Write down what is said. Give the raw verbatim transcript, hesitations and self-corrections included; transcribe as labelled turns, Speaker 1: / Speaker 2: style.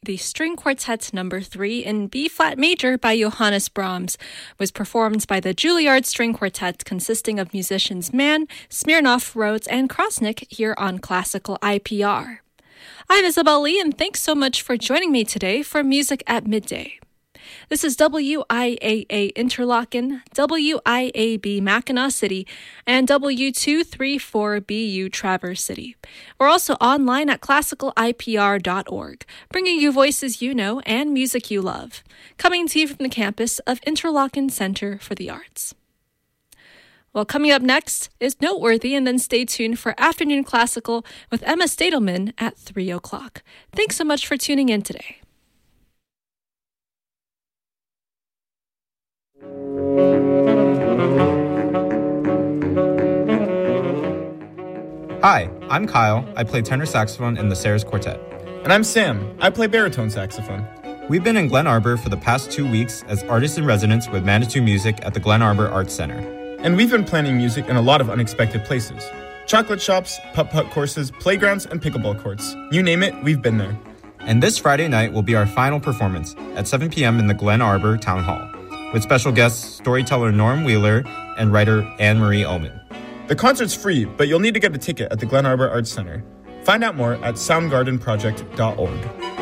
Speaker 1: the String Quartet Number three in B-flat major by Johannes Brahms, was performed by the Juilliard String Quartet consisting of musicians Mann, Smirnoff, Rhodes, and Krosnick here on Classical I P R. I'm Isabel Lee, and thanks so much for joining me today for Music at Midday. This is W I A A Interlaken, W I A B Mackinac City, and W two thirty-four B U Traverse City. We're also online at classical I P R dot org, bringing you voices you know and music you love. Coming to you from the campus of Interlaken Center for the Arts. Well, coming up next is Noteworthy, and then stay tuned for Afternoon Classical with Emma Stadelman at three o'clock. Thanks so much for tuning in today.
Speaker 2: Hi, I'm Kyle. I play tenor saxophone in the Sayers Quartet.
Speaker 3: And I'm Sam. I play baritone saxophone.
Speaker 2: We've been in Glen Arbor for the past two weeks as artists in residence with Manitou Music at the Glen Arbor Arts Center.
Speaker 3: And we've been planning music in a lot of unexpected places. Chocolate shops, putt-putt courses, playgrounds, and pickleball courts. You name it, we've been there.
Speaker 2: And this Friday night will be our final performance at seven p.m. in the Glen Arbor Town Hall, with special guests storyteller Norm Wheeler and writer Anne-Marie Ullman.
Speaker 3: The concert's free, but you'll need to get a ticket at the Glen Arbor Arts Center. Find out more at sound garden project dot org.